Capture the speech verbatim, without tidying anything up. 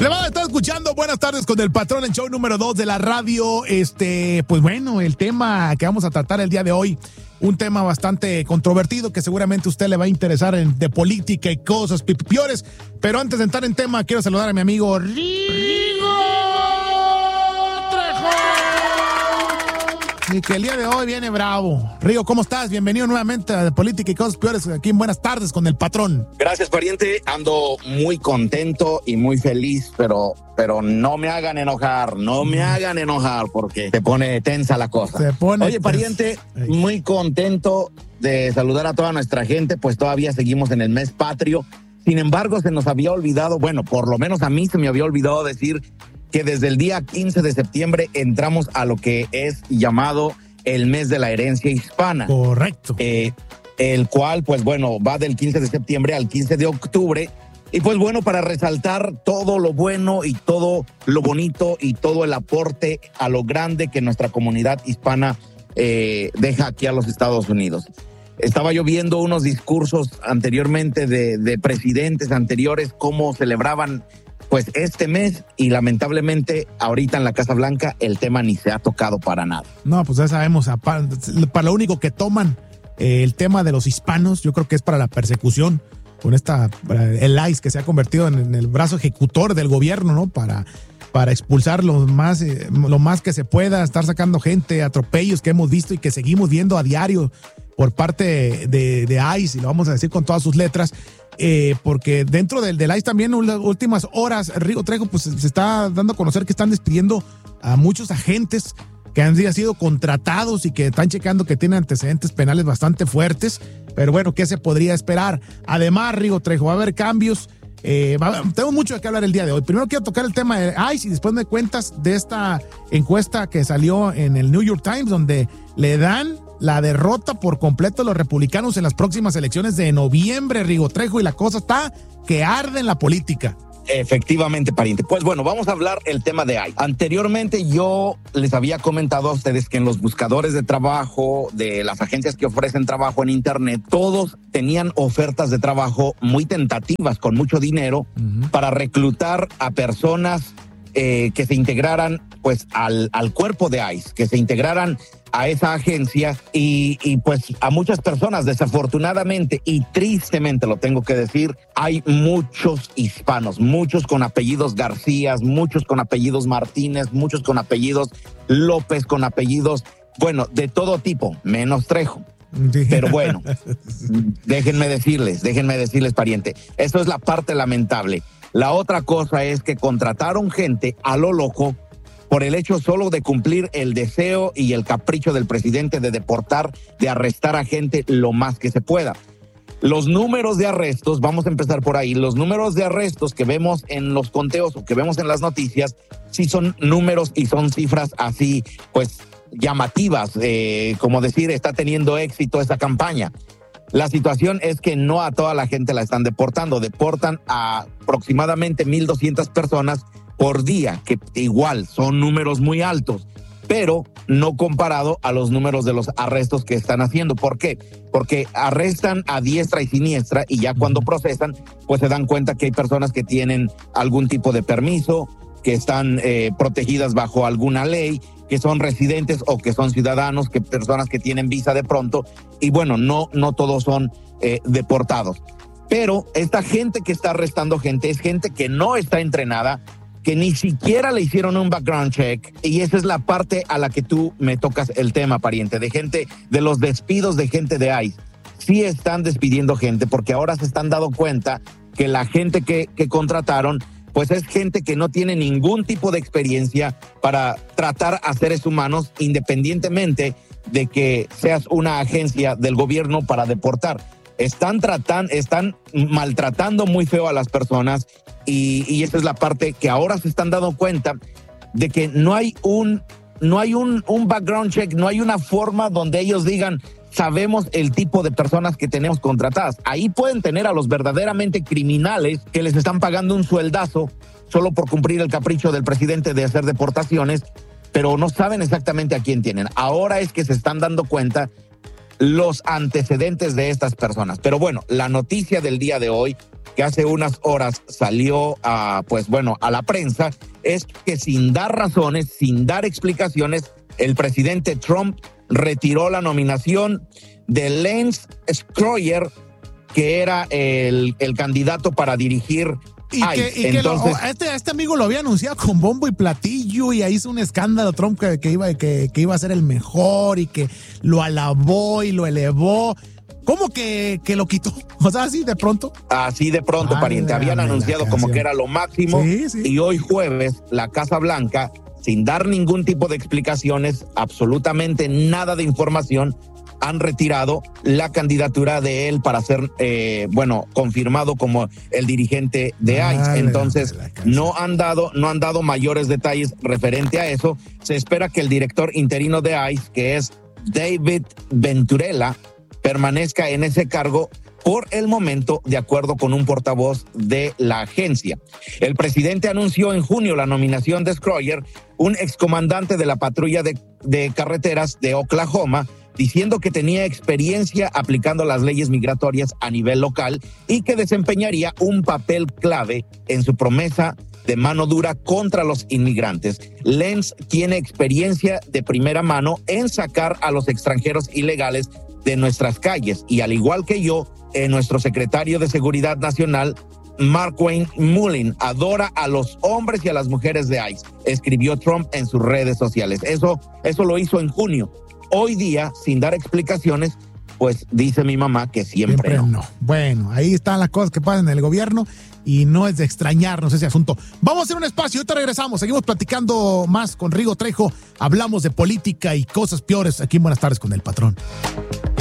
Le van a estar escuchando Buenas Tardes con el Patrón, el show número dos de la radio. Este, pues bueno, el tema que vamos a tratar el día de hoy, un tema bastante controvertido que seguramente a usted le va a interesar en, de política y cosas peores. Pero antes de entrar en tema, quiero saludar a mi amigo Rigo Trejo, y que el día de hoy viene bravo. Rigo, ¿cómo estás? Bienvenido nuevamente a de Política y Cosas Peores aquí en Buenas Tardes con el Patrón. Gracias, pariente. Ando muy contento y muy feliz, pero, pero no me hagan enojar, no me hagan enojar porque se pone tensa la cosa. Se pone Oye, pariente, tensa. Muy contento de saludar a toda nuestra gente, pues todavía seguimos en el mes patrio. Sin embargo, se nos había olvidado, bueno, por lo menos a mí se me había olvidado decir que desde el día quince de septiembre entramos a lo que es llamado el mes de la herencia hispana. Correcto. Eh, el cual, pues bueno, va del quince de septiembre al quince de octubre. Y pues bueno, para resaltar todo lo bueno y todo lo bonito y todo el aporte a lo grande que nuestra comunidad hispana eh, deja aquí a los Estados Unidos. Estaba yo viendo unos discursos anteriormente de, de presidentes anteriores, cómo celebraban pues este mes, y lamentablemente ahorita en la Casa Blanca el tema ni se ha tocado para nada. No, pues ya sabemos, para, para lo único que toman eh, el tema de los hispanos, yo creo que es para la persecución, con esta, el I C E que se ha convertido en, en el brazo ejecutor del gobierno, ¿no? Para, para expulsar lo más, eh, lo más que se pueda, estar sacando gente, atropellos que hemos visto y que seguimos viendo a diario por parte de, de I C E, y lo vamos a decir con todas sus letras. Eh, porque dentro del, del I C E también en las últimas horas, Rigo Trejo, pues se está dando a conocer que están despidiendo a muchos agentes que han sido contratados y que están checando que tienen antecedentes penales bastante fuertes. Pero bueno, ¿qué se podría esperar? Además, Rigo Trejo, va a haber cambios. Eh, va, tengo mucho de qué hablar el día de hoy. Primero quiero tocar el tema de I C E y después me cuentas de esta encuesta que salió en el New York Times, donde le dan la derrota por completo a los republicanos en las próximas elecciones de noviembre, Rigo Trejo, y la cosa está que arde en la política. Efectivamente, pariente. Pues bueno, vamos a hablar el tema de I C E. Anteriormente yo les había comentado a ustedes que en los buscadores de trabajo de las agencias que ofrecen trabajo en internet, todos tenían ofertas de trabajo muy tentativas, con mucho dinero, uh-huh, para reclutar a personas eh, que se integraran pues al, al cuerpo de I C E, que se integraran a esa agencia, y, y pues a muchas personas, desafortunadamente y tristemente lo tengo que decir, hay muchos hispanos, muchos con apellidos García, muchos con apellidos Martínez, muchos con apellidos López, con apellidos, bueno, de todo tipo, menos Trejo. Pero bueno, déjenme decirles, déjenme decirles, pariente, eso es la parte lamentable. La otra cosa es que contrataron gente a lo loco por el hecho solo de cumplir el deseo y el capricho del presidente de deportar, de arrestar a gente lo más que se pueda. Los números de arrestos, vamos a empezar por ahí, los números de arrestos que vemos en los conteos o que vemos en las noticias, sí son números y son cifras así, pues, llamativas, eh, como decir, está teniendo éxito esta campaña. La situación es que no a toda la gente la están deportando, deportan a aproximadamente mil doscientas personas por día, que igual son números muy altos, pero no comparado a los números de los arrestos que están haciendo. ¿Por qué? Porque arrestan a diestra y siniestra, y ya cuando procesan, pues se dan cuenta que hay personas que tienen algún tipo de permiso, que están eh, protegidas bajo alguna ley, que son residentes o que son ciudadanos, que personas que tienen visa de pronto, y bueno, no, no todos son eh, deportados. Pero esta gente que está arrestando gente es gente que no está entrenada, que ni siquiera le hicieron un background check, y esa es la parte a la que tú me tocas el tema, pariente, de gente, de los despidos de gente de I C E. Sí están despidiendo gente porque ahora se están dando cuenta que la gente que, que contrataron pues es gente que no tiene ningún tipo de experiencia para tratar a seres humanos, independientemente de que seas una agencia del gobierno para deportar. Están tratando, están maltratando muy feo a las personas, y, y esa es la parte que ahora se están dando cuenta de que no hay un, no hay un, un background check, no hay una forma donde ellos digan, sabemos el tipo de personas que tenemos contratadas. Ahí pueden tener a los verdaderamente criminales que les están pagando un sueldazo solo por cumplir el capricho del presidente de hacer deportaciones, pero no saben exactamente a quién tienen. Ahora es que se están dando cuenta los antecedentes de estas personas. Pero bueno, la noticia del día de hoy que hace unas horas salió a, pues bueno, a la prensa, es que sin dar razones, sin dar explicaciones, el presidente Trump retiró la nominación de Lance Schroyer, que era el, el candidato para dirigir Y que, y que Entonces, lo, este, este amigo lo había anunciado con bombo y platillo y ahí hizo un escándalo Trump que, que, iba, que, que iba a ser el mejor y que lo alabó y lo elevó. ¿Cómo que, que lo quitó? O sea, así de pronto. Así de pronto, Válgame pariente. Habían anunciado como que era lo máximo. Sí, sí. Y hoy jueves, la Casa Blanca, sin dar ningún tipo de explicaciones, absolutamente nada de información, han retirado la candidatura de él para ser, eh, bueno, confirmado como el dirigente de I C E. Entonces, no han dado, no han dado mayores detalles referente a eso. Se espera que el director interino de I C E, que es David Venturella, permanezca en ese cargo por el momento, de acuerdo con un portavoz de la agencia. El presidente anunció en junio la nominación de Schroyer, un excomandante de la patrulla de, de carreteras de Oklahoma, diciendo que tenía experiencia aplicando las leyes migratorias a nivel local y que desempeñaría un papel clave en su promesa de mano dura contra los inmigrantes. Lance tiene experiencia de primera mano en sacar a los extranjeros ilegales de nuestras calles y, al igual que yo, eh, nuestro secretario de Seguridad Nacional, Markwayne Mullin, adora a los hombres y a las mujeres de I C E, escribió Trump en sus redes sociales. Eso, eso lo hizo en junio. Hoy día, sin dar explicaciones, pues dice mi mamá que siempre, siempre no. no. Bueno, ahí están las cosas que pasan en el gobierno y no es de extrañarnos ese asunto. Vamos a hacer un espacio, ahorita regresamos, seguimos platicando más con Rigo Trejo, hablamos de política y cosas peores aquí en Buenas Tardes con el Patrón.